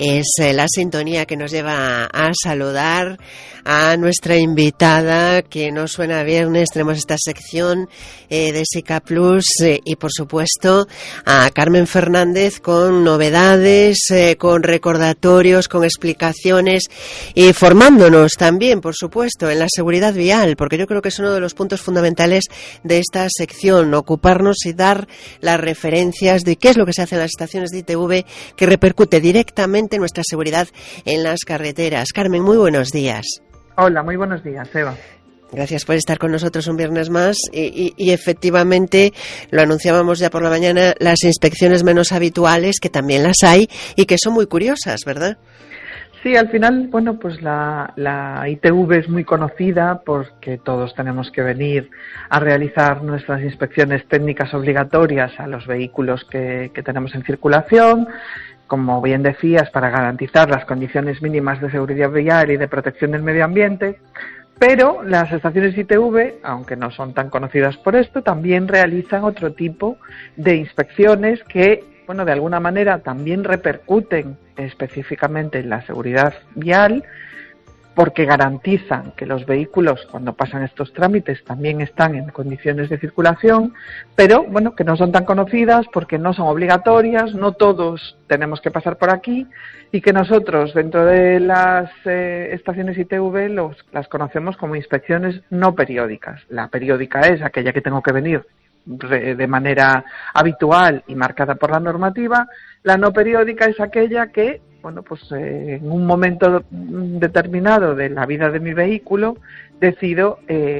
Es la sintonía que nos lleva a saludar a nuestra invitada, que no suena a viernes. Tenemos esta sección de SICA Plus y, por supuesto, a Carmen Fernández con novedades, con recordatorios, con explicaciones y formándonos también, por supuesto, en la seguridad vial, porque yo creo que es uno de los puntos fundamentales de esta sección, ocuparnos y dar las referencias de qué es lo que se hace en las estaciones de ITV que repercute directamente en nuestra seguridad en las carreteras. Carmen, muy buenos días. Hola, muy buenos días, Eva. Gracias por estar con nosotros un viernes más y efectivamente, lo anunciábamos ya por la mañana, las inspecciones menos habituales, que también las hay y que son muy curiosas, ¿verdad? Sí, al final, bueno, pues la ITV es muy conocida porque todos tenemos que venir a realizar nuestras inspecciones técnicas obligatorias a los vehículos que tenemos en circulación, como bien decías, para garantizar las condiciones mínimas de seguridad vial y de protección del medio ambiente. Pero las estaciones ITV, aunque no son tan conocidas por esto, también realizan otro tipo de inspecciones que, bueno, de alguna manera también repercuten específicamente en la seguridad vial, porque garantizan que los vehículos, cuando pasan estos trámites, también están en condiciones de circulación, pero bueno, que no son tan conocidas porque no son obligatorias, no todos tenemos que pasar por aquí, y que nosotros dentro de las estaciones ITV las conocemos como inspecciones no periódicas. La periódica es aquella que tengo que venir de manera habitual y marcada por la normativa. La no periódica es aquella que, bueno, pues en un momento determinado de la vida de mi vehículo decido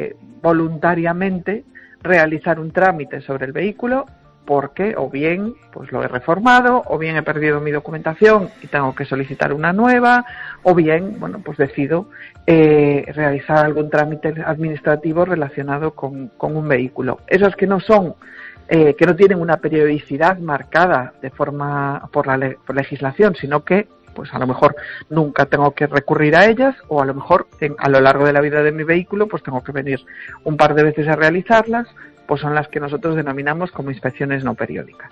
voluntariamente realizar un trámite sobre el vehículo porque o bien pues lo he reformado, o bien he perdido mi documentación y tengo que solicitar una nueva, o bien, bueno, pues decido realizar algún trámite administrativo relacionado con un vehículo. Esas que no son que no tienen una periodicidad marcada de forma por legislación, sino que pues a lo mejor nunca tengo que recurrir a ellas, o a lo mejor a lo largo de la vida de mi vehículo pues tengo que venir un par de veces a realizarlas, pues son las que nosotros denominamos como inspecciones no periódicas.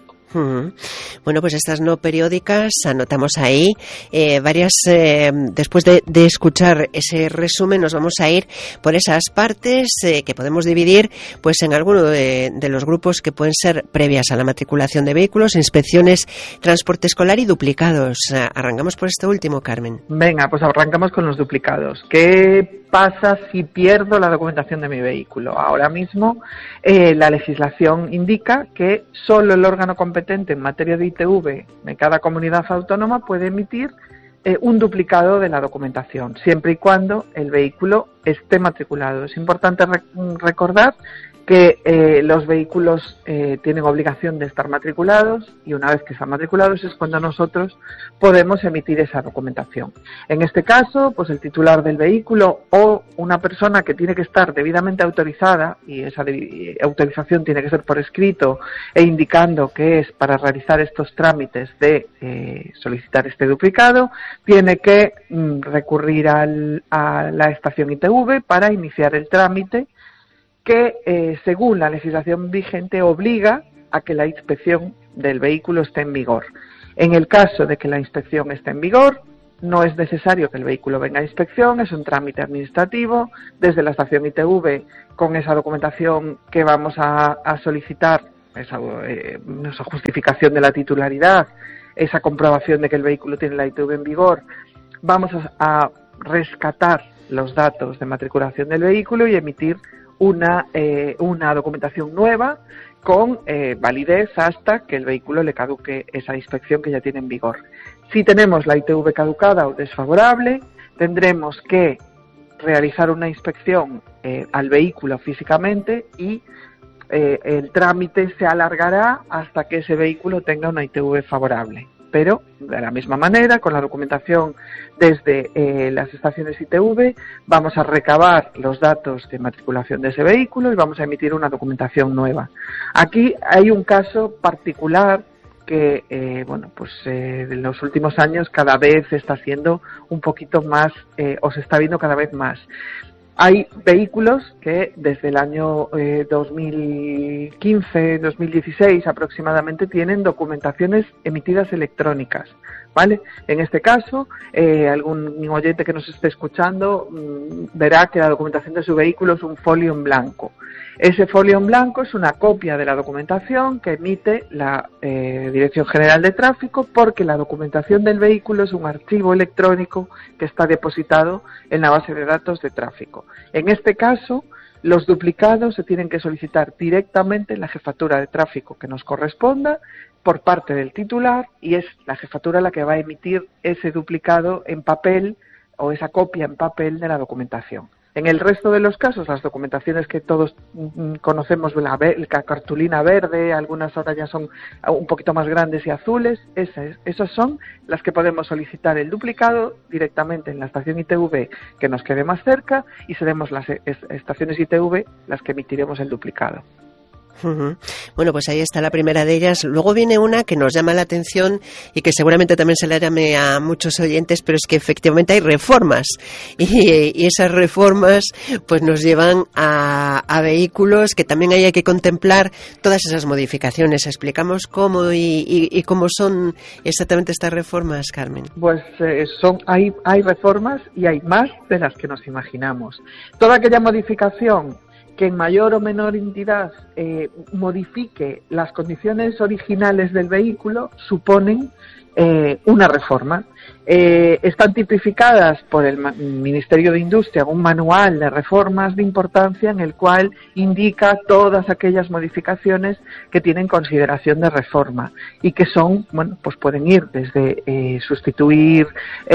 Bueno, pues estas no periódicas, anotamos ahí varias, después de escuchar ese resumen, nos vamos a ir por esas partes que podemos dividir pues en alguno de los grupos que pueden ser previas a la matriculación de vehículos, inspecciones, transporte escolar y duplicados. Arrancamos por este último, Carmen. Venga, pues arrancamos con los duplicados. ¿Qué pasa si pierdo la documentación de mi vehículo? Ahora mismo la legislación indica que solo el órgano competente en materia de ITV de cada comunidad autónoma puede emitir un duplicado de la documentación, siempre y cuando el vehículo esté matriculado. Es importante recordar que los vehículos tienen obligación de estar matriculados, y una vez que están matriculados es cuando nosotros podemos emitir esa documentación. En este caso, pues el titular del vehículo o una persona que tiene que estar debidamente autorizada, y esa autorización tiene que ser por escrito e indicando que es para realizar estos trámites de solicitar este duplicado, tiene que recurrir a la estación ITV para iniciar el trámite que, según la legislación vigente, obliga a que la inspección del vehículo esté en vigor. En el caso de que la inspección esté en vigor, no es necesario que el vehículo venga a inspección, es un trámite administrativo. Desde la estación ITV, con esa documentación que vamos a solicitar, esa justificación de la titularidad, esa comprobación de que el vehículo tiene la ITV en vigor, vamos a rescatar los datos de matriculación del vehículo y emitir una documentación nueva con validez hasta que el vehículo le caduque esa inspección que ya tiene en vigor. Si tenemos la ITV caducada o desfavorable, tendremos que realizar una inspección al vehículo físicamente y el trámite se alargará hasta que ese vehículo tenga una ITV favorable. Pero, de la misma manera, con la documentación desde las estaciones ITV, vamos a recabar los datos de matriculación de ese vehículo y vamos a emitir una documentación nueva. Aquí hay un caso particular que, en los últimos años cada vez está siendo un poquito más, o se está viendo cada vez más. Hay vehículos que desde el año 2015, 2016 aproximadamente tienen documentaciones emitidas electrónicas, ¿vale? En este caso, algún oyente que nos esté escuchando verá que la documentación de su vehículo es un folio en blanco. Ese folio en blanco es una copia de la documentación que emite la Dirección General de Tráfico, porque la documentación del vehículo es un archivo electrónico que está depositado en la base de datos de tráfico. En este caso, los duplicados se tienen que solicitar directamente en la jefatura de tráfico que nos corresponda por parte del titular, y es la jefatura la que va a emitir ese duplicado en papel o esa copia en papel de la documentación. En el resto de los casos, las documentaciones que todos conocemos, la cartulina verde, algunas ahora ya son un poquito más grandes y azules, esas son las que podemos solicitar el duplicado directamente en la estación ITV que nos quede más cerca, y seremos las estaciones ITV las que emitiremos el duplicado. Bueno, pues ahí está la primera de ellas. Luego viene una que nos llama la atención y que seguramente también se la llame a muchos oyentes, pero es que efectivamente hay reformas y esas reformas pues nos llevan a vehículos que también hay que contemplar todas esas modificaciones. ¿Explicamos cómo y cómo son exactamente estas reformas, Carmen? Pues hay reformas y hay más de las que nos imaginamos. Toda aquella modificación que en mayor o menor entidad modifique las condiciones originales del vehículo suponen una reforma. Están tipificadas por el Ministerio de Industria, un manual de reformas de importancia en el cual indica todas aquellas modificaciones que tienen consideración de reforma y que son, bueno, pues pueden ir desde sustituir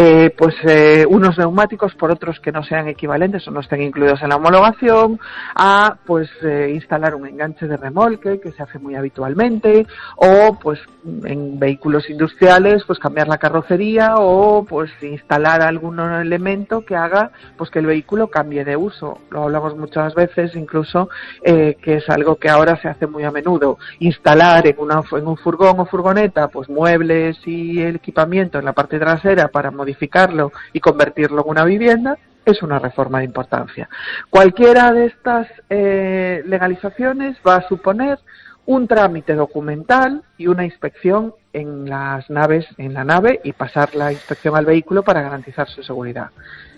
unos neumáticos por otros que no sean equivalentes o no estén incluidos en la homologación, a instalar un enganche de remolque, que se hace muy habitualmente, o pues en vehículos industriales pues cambiar la carrocería, o pues instalar algún elemento que haga pues que el vehículo cambie de uso. Lo hablamos muchas veces, incluso que es algo que ahora se hace muy a menudo, instalar en un furgón o furgoneta pues muebles y el equipamiento en la parte trasera para modificarlo y convertirlo en una vivienda. Es una reforma de importancia. Cualquiera de estas legalizaciones va a suponer un trámite documental y una inspección en la nave, y pasar la inspección al vehículo para garantizar su seguridad.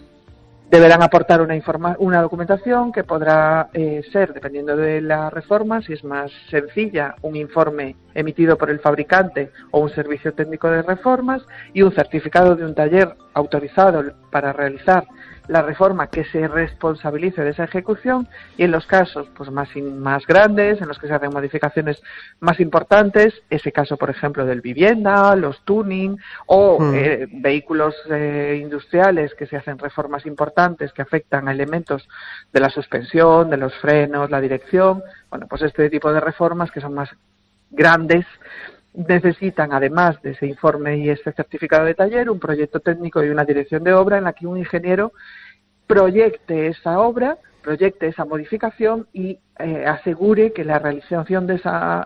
Deberán aportar una documentación que podrá ser, dependiendo de la reforma, si es más sencilla, un informe emitido por el fabricante o un servicio técnico de reformas, y un certificado de un taller autorizado para realizar la reforma que se responsabilice de esa ejecución, y en los casos pues más grandes, en los que se hacen modificaciones más importantes, ese caso por ejemplo del vivienda, los tuning o vehículos industriales que se hacen reformas importantes que afectan a elementos de la suspensión, de los frenos, la dirección, bueno, pues este tipo de reformas que son más grandes necesitan, además de ese informe y ese certificado de taller, un proyecto técnico y una dirección de obra en la que un ingeniero proyecte esa obra, proyecte esa modificación y asegure que la realización de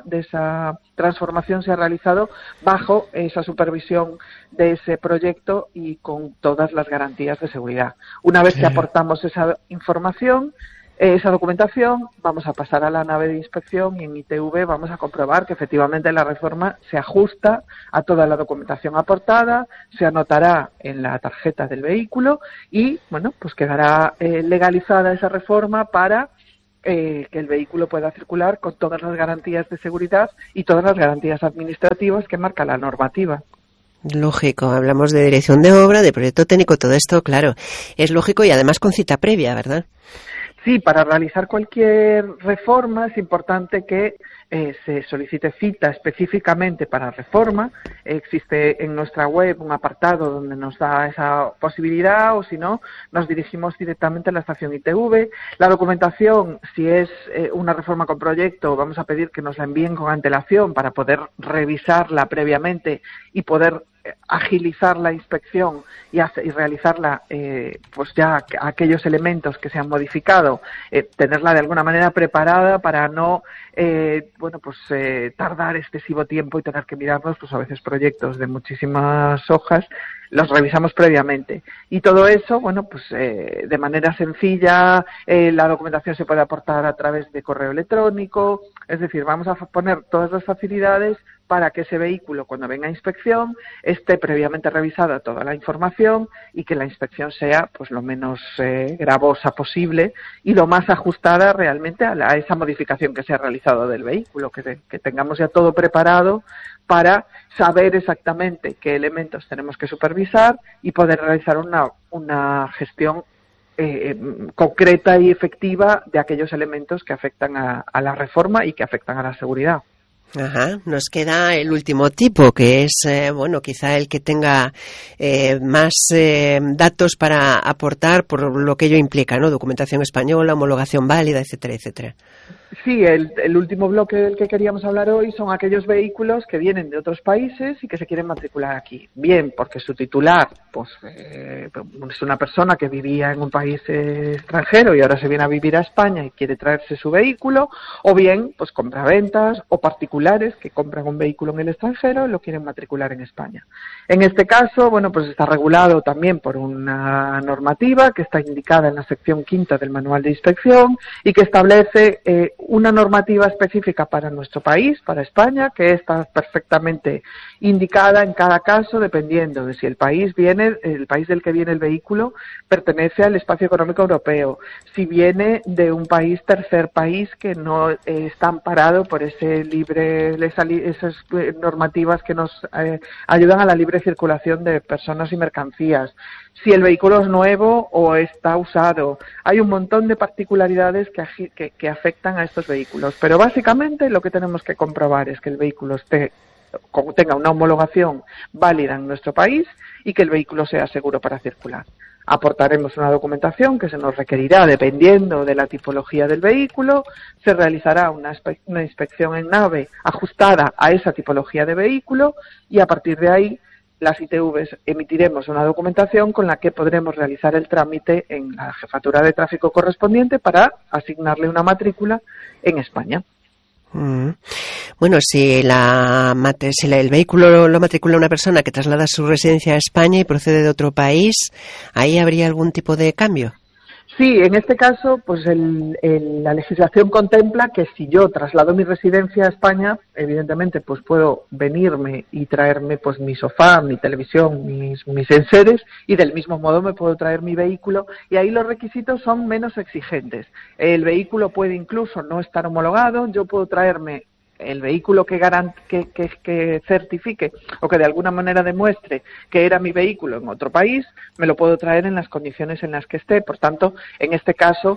esa transformación se ha realizado bajo esa supervisión de ese proyecto y con todas las garantías de seguridad. Una vez que aportamos esa información, esa documentación, vamos a pasar a la nave de inspección y en ITV vamos a comprobar que efectivamente la reforma se ajusta a toda la documentación aportada, se anotará en la tarjeta del vehículo y, bueno, pues quedará legalizada esa reforma para que el vehículo pueda circular con todas las garantías de seguridad y todas las garantías administrativas que marca la normativa. Lógico, hablamos de dirección de obra, de proyecto técnico, todo esto, claro, es lógico y además con cita previa, ¿verdad? Sí, para realizar cualquier reforma es importante que se solicite cita específicamente para reforma. Existe en nuestra web un apartado donde nos da esa posibilidad, o si no, nos dirigimos directamente a la estación ITV. La documentación, si es una reforma con proyecto, vamos a pedir que nos la envíen con antelación para poder revisarla previamente y poder agilizar la inspección y realizarla pues ya aquellos elementos que se han modificado, tenerla de alguna manera preparada para no tardar excesivo tiempo y tener que mirarnos pues a veces proyectos de muchísimas hojas. los revisamos previamente. Y todo eso, bueno, pues de manera sencilla, la documentación se puede aportar a través de correo electrónico, es decir, vamos a poner todas las facilidades para que ese vehículo, cuando venga a inspección, esté previamente revisada toda la información y que la inspección sea pues lo menos gravosa posible y lo más ajustada realmente a esa modificación que se ha realizado del vehículo, que tengamos ya todo preparado para saber exactamente qué elementos tenemos que supervisar y poder realizar una gestión concreta y efectiva de aquellos elementos que afectan a la reforma y que afectan a la seguridad. Ajá, nos queda el último tipo, que es, quizá el que tenga más datos para aportar por lo que ello implica, ¿no? Documentación española, homologación válida, etcétera, etcétera. Sí, el último bloque del que queríamos hablar hoy son aquellos vehículos que vienen de otros países y que se quieren matricular aquí. Bien, porque su titular pues es una persona que vivía en un país extranjero y ahora se viene a vivir a España y quiere traerse su vehículo, o bien, pues compraventas o particulares que compran un vehículo en el extranjero y lo quieren matricular en España. En este caso, bueno, pues está regulado también por una normativa que está indicada en la sección 5ª del Manual de Inspección y que establece una normativa específica para nuestro país, para España, que está perfectamente indicada en cada caso dependiendo de si el país del que viene el vehículo pertenece al espacio económico europeo, si viene de un tercer país que no está amparado por esas normativas que nos ayudan a la libre circulación de personas y mercancías, si el vehículo es nuevo o está usado. Hay un montón de particularidades que afectan a estos vehículos, pero básicamente lo que tenemos que comprobar es que el vehículo tenga una homologación válida en nuestro país y que el vehículo sea seguro para circular. Aportaremos una documentación que se nos requerirá dependiendo de la tipología del vehículo, se realizará una inspección en nave ajustada a esa tipología de vehículo y a partir de ahí las ITVs emitiremos una documentación con la que podremos realizar el trámite en la jefatura de tráfico correspondiente para asignarle una matrícula en España. Bueno, si el vehículo lo matricula una persona que traslada su residencia a España y procede de otro país, ¿ahí habría algún tipo de cambio? Sí, en este caso, pues la legislación contempla que si yo traslado mi residencia a España, evidentemente, pues puedo venirme y traerme pues mi sofá, mi televisión, mis enseres, y del mismo modo me puedo traer mi vehículo, y ahí los requisitos son menos exigentes. El vehículo puede incluso no estar homologado, yo puedo traerme el vehículo que certifique o que de alguna manera demuestre que era mi vehículo en otro país, me lo puedo traer en las condiciones en las que esté. Por tanto, en este caso,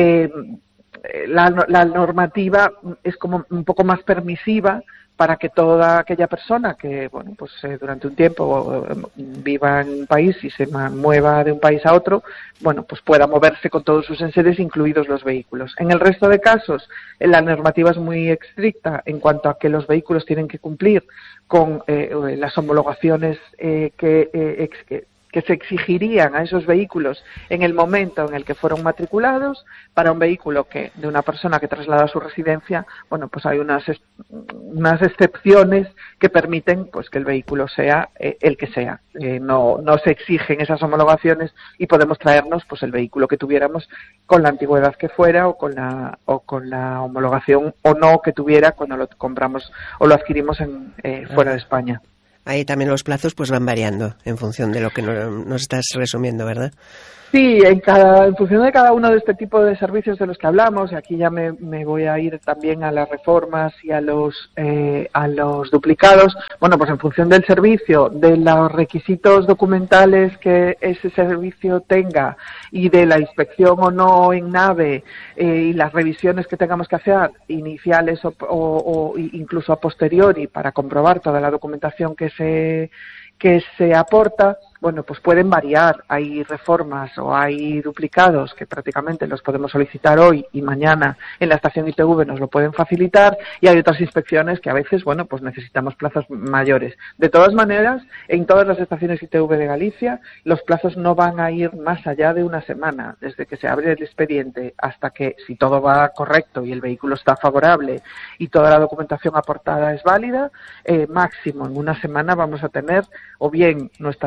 la normativa es como un poco más permisiva para que toda aquella persona que durante un tiempo viva en un país y se mueva de un país a otro, pues pueda moverse con todos sus enseres, incluidos los vehículos. En el resto de casos, la normativa es muy estricta en cuanto a que los vehículos tienen que cumplir con las homologaciones que se exigirían a esos vehículos en el momento en el que fueron matriculados. Para un vehículo de una persona que traslada su residencia, pues hay unas excepciones que permiten pues que el vehículo sea el que sea. No se exigen esas homologaciones y podemos traernos pues el vehículo que tuviéramos con la antigüedad que fuera o con la homologación o no que tuviera cuando lo compramos o lo adquirimos fuera de España. Ahí también los plazos pues van variando en función de lo que nos estás resumiendo, ¿verdad? Sí, en función de cada uno de este tipo de servicios de los que hablamos, y aquí ya me voy a ir también a las reformas y a los duplicados, pues en función del servicio, de los requisitos documentales que ese servicio tenga y de la inspección o no en nave y las revisiones que tengamos que hacer iniciales o incluso a posteriori para comprobar toda la documentación que se aporta, pues pueden variar. Hay reformas o hay duplicados que prácticamente los podemos solicitar hoy y mañana en la estación ITV nos lo pueden facilitar, y hay otras inspecciones que a veces, pues necesitamos plazos mayores. De todas maneras, en todas las estaciones ITV de Galicia, los plazos no van a ir más allá de una semana, desde que se abre el expediente hasta que, si todo va correcto y el vehículo está favorable y toda la documentación aportada es válida, máximo en una semana vamos a tener o bien nuestra documentación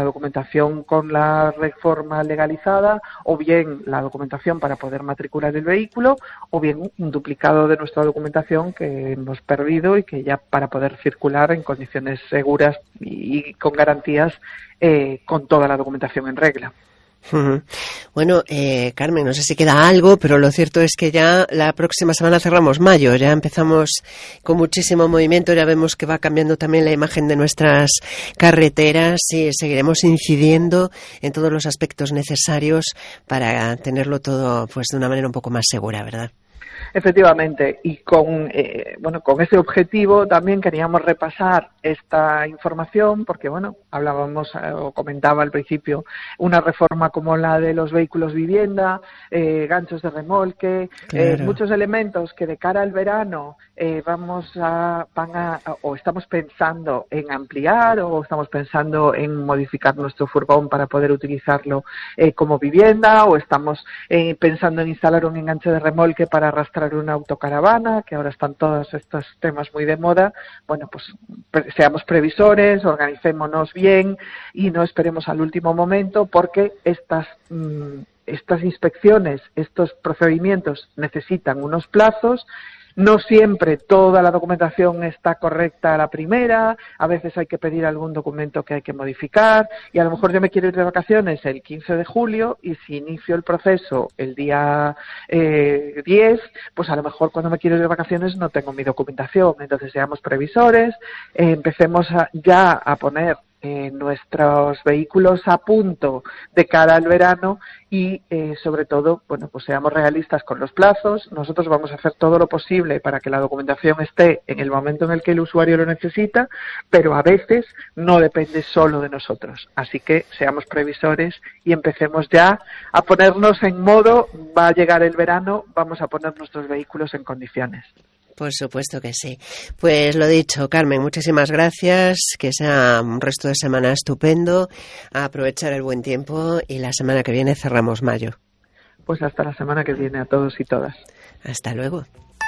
documentación con la reforma legalizada, o bien la documentación para poder matricular el vehículo, o bien un duplicado de nuestra documentación que hemos perdido y que ya para poder circular en condiciones seguras y con garantías, con toda la documentación en regla. Bueno, Carmen, no sé si queda algo, pero lo cierto es que ya la próxima semana cerramos mayo, ya empezamos con muchísimo movimiento, ya vemos que va cambiando también la imagen de nuestras carreteras y seguiremos incidiendo en todos los aspectos necesarios para tenerlo todo pues de una manera un poco más segura, ¿verdad? Efectivamente, y con ese objetivo también queríamos repasar esta información porque, hablábamos o comentaba al principio una reforma como la de los vehículos vivienda, ganchos de remolque, claro. Muchos elementos que de cara al verano o estamos pensando en ampliar o estamos pensando en modificar nuestro furgón para poder utilizarlo como vivienda, o estamos pensando en instalar un enganche de remolque para arrastrar una autocaravana, que ahora están todos estos temas muy de moda. Bueno, pues seamos previsores, organicémonos bien y no esperemos al último momento, porque estas inspecciones, estos procedimientos necesitan unos plazos. No siempre toda la documentación está correcta a la primera, a veces hay que pedir algún documento que hay que modificar, y a lo mejor yo me quiero ir de vacaciones el 15 de julio y si inicio el proceso el día 10, pues a lo mejor cuando me quiero ir de vacaciones no tengo mi documentación. Entonces seamos previsores, empecemos ya a poner nuestros vehículos a punto de cara al verano y sobre todo, pues seamos realistas con los plazos. Nosotros vamos a hacer todo lo posible para que la documentación esté en el momento en el que el usuario lo necesita, pero a veces no depende solo de nosotros. Así que seamos previsores y empecemos ya a ponernos en modo, va a llegar el verano, vamos a poner nuestros vehículos en condiciones. Por supuesto que sí. Pues lo dicho, Carmen, muchísimas gracias, que sea un resto de semana estupendo, a aprovechar el buen tiempo y la semana que viene cerramos mayo. Pues hasta la semana que viene a todos y todas. Hasta luego.